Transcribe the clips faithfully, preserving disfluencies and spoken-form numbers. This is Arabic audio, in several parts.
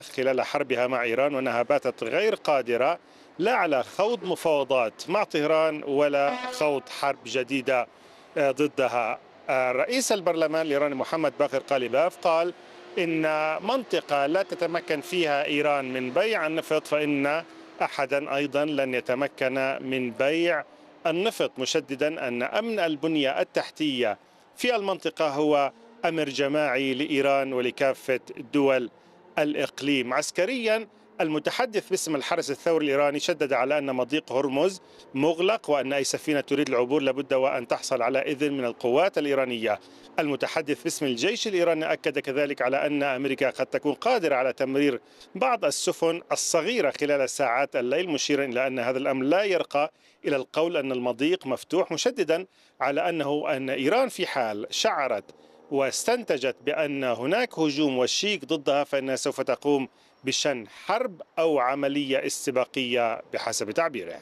خلال حربها مع إيران، وأنها باتت غير قادرة لا على خوض مفاوضات مع طهران ولا خوض حرب جديدة آه، ضدها. آه، رئيس البرلمان الإيراني محمد باقر قاليباف قال إن منطقة لا تتمكن فيها إيران من بيع النفط فإن أحدا أيضا لن يتمكن من بيع النفط، مشددا أن أمن البنية التحتية في المنطقة هو أمر جماعي لإيران ولكافة دول الإقليم. عسكريا، المتحدث باسم الحرس الثوري الإيراني شدد على أن مضيق هرمز مغلق، وأن أي سفينة تريد العبور لابد وأن تحصل على إذن من القوات الإيرانية. المتحدث باسم الجيش الإيراني أكد كذلك على أن أمريكا قد تكون قادرة على تمرير بعض السفن الصغيرة خلال ساعات الليل، مشيرا إلى أن هذا الأمر لا يرقى إلى القول أن المضيق مفتوح، مشددا على أنه أن إيران في حال شعرت واستنتجت بأن هناك هجوم وشيك ضدها فإنها سوف تقوم بشن حرب أو عملية استباقية بحسب تعبيره.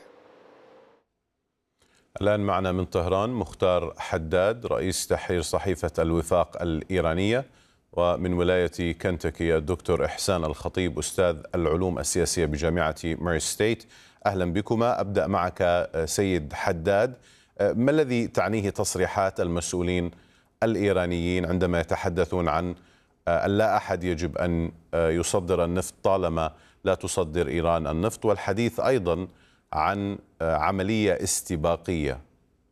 الآن معنا من طهران مختار حداد رئيس تحرير صحيفة الوفاق الإيرانية، ومن ولاية كنتاكي الدكتور إحسان الخطيب أستاذ العلوم السياسية بجامعة ماري ستيت. أهلا بكما. أبدأ معك سيد حداد، ما الذي تعنيه تصريحات المسؤولين الإيرانيين عندما يتحدثون عن أن لا أحد يجب أن يصدر النفط طالما لا تصدر إيران النفط، والحديث أيضا عن عملية استباقية؟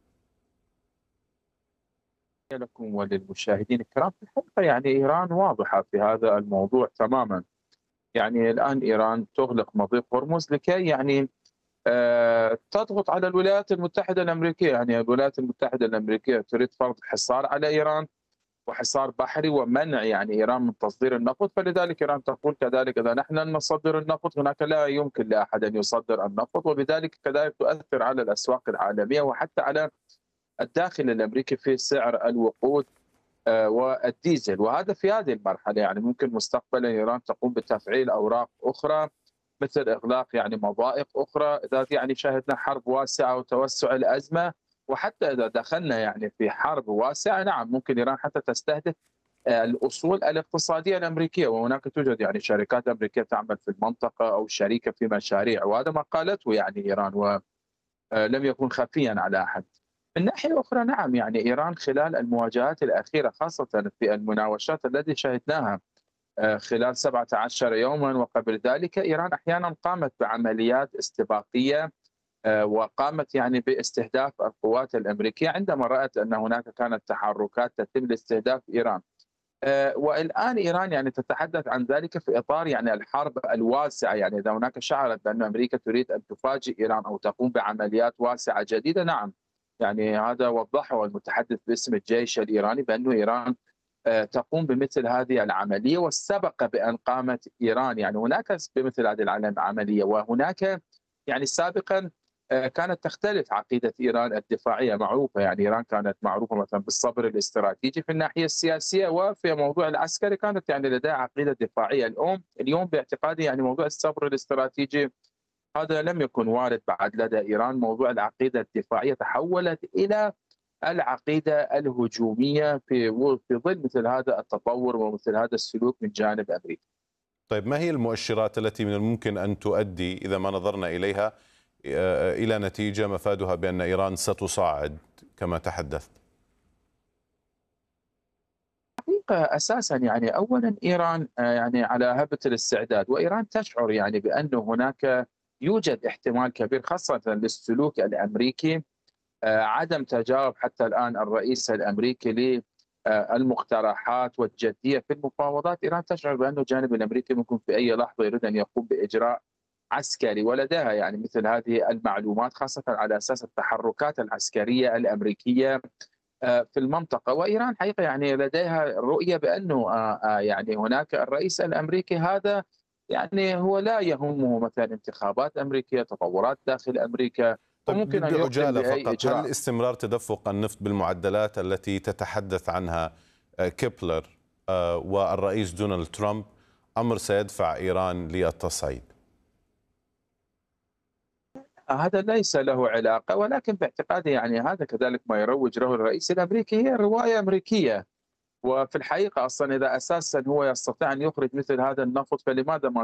لكم وللمشاهدين الكرام، في الحقيقة يعني إيران واضحة في هذا الموضوع تماما. يعني الآن إيران تغلق مضيق هرمز لكي يعني آه تضغط على الولايات المتحدة الأمريكية. يعني الولايات المتحدة الأمريكية تريد فرض حصار على إيران، وحصار بحري، ومنع يعني إيران من تصدير النفط. فلذلك إيران تقول كذلك إذا نحن لن نصدر النفط هناك لا يمكن لأحد أن يصدر النفط، وبذلك كذلك تؤثر على الأسواق العالمية وحتى على الداخل الأمريكي في سعر الوقود والديزل. وهذا في هذه المرحلة. يعني ممكن مستقبلا إيران تقوم بتفعيل أوراق أخرى مثل إغلاق يعني مضائق أخرى إذا يعني شاهدنا حرب واسعة وتوسع الأزمة. وحتى إذا دخلنا يعني في حرب واسعة، نعم ممكن إيران حتى تستهدف الأصول الاقتصادية الأمريكية، وهناك توجد يعني شركات أمريكية تعمل في المنطقة أو شريكة في مشاريع، وهذا ما قالته يعني إيران ولم يكن خفيا على أحد. من ناحية أخرى نعم يعني إيران خلال المواجهات الأخيرة خاصة في المناوشات التي شهدناها خلال سبعة عشر يوما وقبل ذلك، إيران أحيانا قامت بعمليات استباقية وقامت يعني باستهداف القوات الأمريكية عندما رأت أن هناك كانت تحركات تتم لاستهداف إيران. والآن إيران يعني تتحدث عن ذلك في إطار يعني الحرب الواسعة. يعني إذا هناك شعرت بأن أمريكا تريد أن تفاجئ إيران أو تقوم بعمليات واسعة جديدة، نعم يعني هذا وضحه المتحدث باسم الجيش الإيراني بأن إيران تقوم بمثل هذه العملية، والسبق بأن قامت إيران يعني هناك بمثل هذه العملية. وهناك يعني سابقا كانت تختلف عقيدة إيران الدفاعية معروفة. يعني إيران كانت معروفة مثلا بالصبر الاستراتيجي في الناحية السياسية، وفي موضوع العسكري كانت يعني لديها عقيدة دفاعية. اليوم اليوم باعتقادي يعني موضوع الصبر الاستراتيجي هذا لم يكن وارد بعد لدى إيران. موضوع العقيدة الدفاعية تحولت إلى العقيدة الهجومية في في ظل مثل هذا التطور ومثل هذا السلوك من جانب أمريكا. طيب، ما هي المؤشرات التي من الممكن أن تؤدي إذا ما نظرنا إليها إلى نتيجة مفادها بأن إيران ستصاعد كما تحدثت؟ حقيقة أساسا يعني أولا إيران يعني على هبة الاستعداد، وإيران تشعر يعني بأن هناك يوجد احتمال كبير خاصة للسلوك الأمريكي عدم تجاوب حتى الآن الرئيس الأمريكي للمقترحات والجدية في المفاوضات. إيران تشعر بأن الجانب الأمريكي ممكن في أي لحظة يريد أن يقوم بإجراء عسكري، ولديها يعني مثل هذه المعلومات خاصة على أساس التحركات العسكرية الأمريكية في المنطقة. وإيران حقيقة يعني لديها رؤية بأنه يعني هناك الرئيس الأمريكي هذا يعني هو لا يهمه مثلا انتخابات أمريكية، تطورات داخل أمريكا، طيب، وممكن أن يقدم بعجالة بأي فقط، هل إجراء. استمرار تدفق النفط بالمعدلات التي تتحدث عنها كيبلر والرئيس دونالد ترامب أمر سيدفع إيران للتصعيد؟ هذا ليس له علاقة، ولكن باعتقادي يعني هذا كذلك ما يروج له الرئيس الأمريكي هي رواية أمريكية. وفي الحقيقة أصلا إذا أساسا هو يستطيع أن يخرج مثل هذا النفط، فلماذا ما